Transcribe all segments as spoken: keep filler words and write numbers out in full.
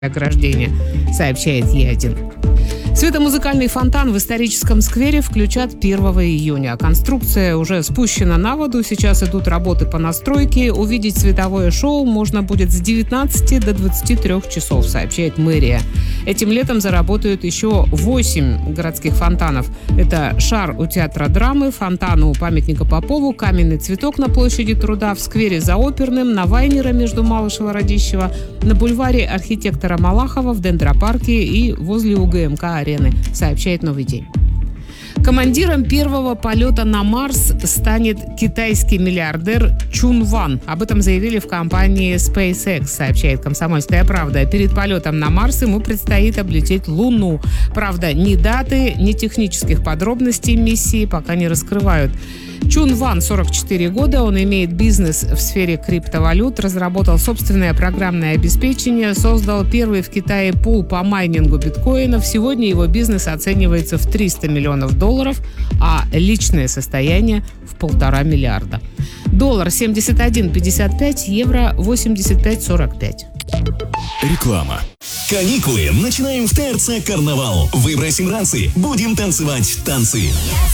ограждения, сообщает Е один. Светомузыкальный фонтан в историческом сквере включат первого июня. Конструкция уже спущена на воду, сейчас идут работы по настройке. Увидеть световое шоу можно будет с девятнадцати до двадцати трёх часов, сообщает мэрия. Этим летом заработают еще восемь городских фонтанов. Это шар у театра драмы, фонтан у памятника Попову, каменный цветок на площади Труда, в сквере за Оперным, на Вайнера между Малышева-Радищева, на бульваре архитектора Малахова, в Дендропарке и возле У Гэ Эм Ка арены, сообщает «Новый день». Командиром первого полета на Марс станет китайский миллиардер Чун Ван. Об этом заявили в компании SpaceX, сообщает «Комсомольская правда». Перед полетом на Марс ему предстоит облететь Луну. Правда, ни даты, ни технических подробностей миссии пока не раскрывают. Чун Ван, сорок четыре года, он имеет бизнес в сфере криптовалют, разработал собственное программное обеспечение, создал первый в Китае пул по майнингу биткоинов. Сегодня его бизнес оценивается в триста миллионов долларов, а личное состояние в полтора миллиарда. Доллар семьдесят один пятьдесят пять, евро восемьдесят пять сорок пять. Реклама. Каникулы начинаем в Тэ Эр Цэ «Карнавал». Выбросим ранцы, будем танцевать танцы.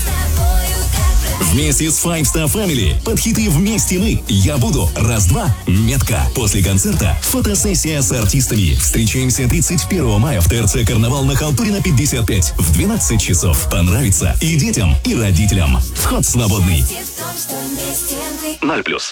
Вместе с Five Star Family под хиты «Вместе мы», «Я буду», «Раз-два», «Метка». После концерта фотосессия с артистами. Встречаемся тридцать первого мая в Тэ Эр Цэ «Карнавал» на Халтурина пятьдесят пять в двенадцать часов. Понравится и детям, и родителям. Вход свободный. ноль плюс.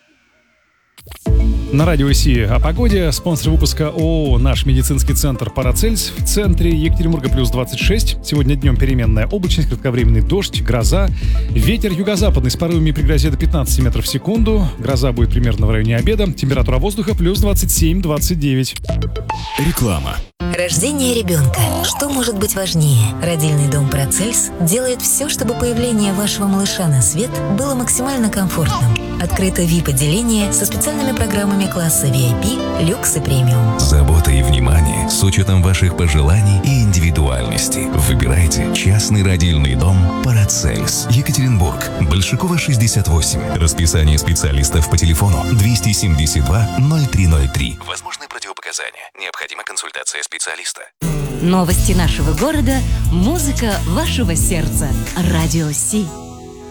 На радио Си о погоде. Спонсор выпуска ООО «Наш медицинский центр Парацельс» в центре Екатеринбурга плюс двадцать шесть. Сегодня днем переменная облачность, кратковременный дождь, гроза. Ветер юго-западный с порывами при грозе до пятнадцати метров в секунду. Гроза будет примерно в районе обеда. Температура воздуха плюс двадцать семь - двадцать девять. Реклама. Рождение ребенка. Что может быть важнее? Родильный дом Парацельс делает все, чтобы появление вашего малыша на свет было максимально комфортным. Открыто ви ай пи-отделение со специальными программами класса ви ай пи, люкс и премиум. Забота и внимание с учетом ваших пожеланий и индивидуальности. Выбирайте частный родильный дом Парацельс. Екатеринбург. Большакова, шестьдесят восемь. Расписание специалистов по телефону двести семьдесят два ноль три ноль три. Возможны противопоказания. Необходима консультация специалиста. Новости нашего города, музыка вашего сердца. Радио Си.